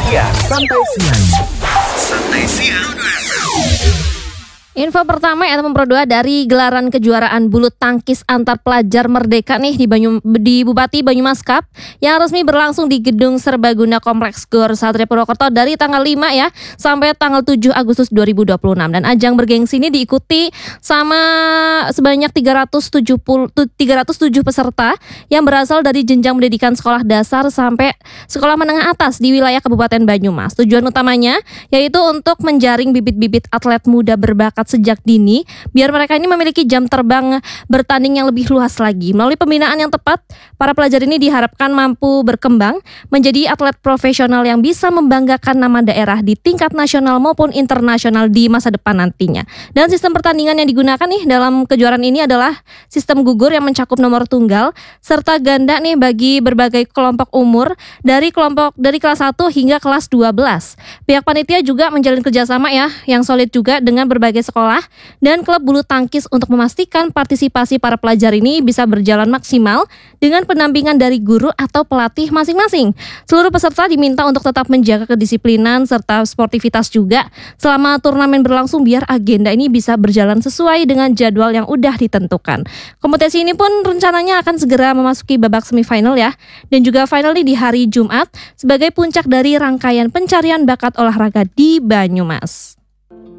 siang. Santai siang. Santai siang. Info pertama yang nomor 2 dari gelaran kejuaraan bulu tangkis antar pelajar merdeka nih di Bupati Banyumas Cup yang resmi berlangsung di Gedung Serbaguna Kompleks Gor Satria Purwokerto dari tanggal 5 ya sampai tanggal 7 Agustus 2026, dan ajang bergengsi ini diikuti sama sebanyak 307 peserta yang berasal dari jenjang pendidikan sekolah dasar sampai sekolah menengah atas di wilayah Kabupaten Banyumas. Tujuan utamanya yaitu untuk menjaring bibit-bibit atlet muda berbakat sejak dini, biar mereka ini memiliki jam terbang bertanding yang lebih luas lagi. Melalui pembinaan yang tepat, para pelajar ini diharapkan mampu berkembang menjadi atlet profesional yang bisa membanggakan nama daerah di tingkat nasional maupun internasional di masa depan nantinya. Dan sistem pertandingan yang digunakan nih dalam kejuaraan ini adalah sistem gugur yang mencakup nomor tunggal serta ganda nih bagi berbagai kelompok umur dari kelas 1 hingga kelas 12. Pihak panitia juga menjalin kerjasama ya yang solid juga dengan berbagai sekolah dan klub bulu tangkis untuk memastikan partisipasi para pelajar ini bisa berjalan maksimal dengan pendampingan dari guru atau pelatih masing-masing. Seluruh peserta diminta untuk tetap menjaga kedisiplinan serta sportivitas juga selama turnamen berlangsung biar agenda ini bisa berjalan sesuai dengan jadwal yang udah ditentukan. Kompetisi ini pun rencananya akan segera memasuki babak semifinal ya, dan juga final di hari Jumat sebagai puncak dari rangkaian pencarian bakat olahraga di Banyumas.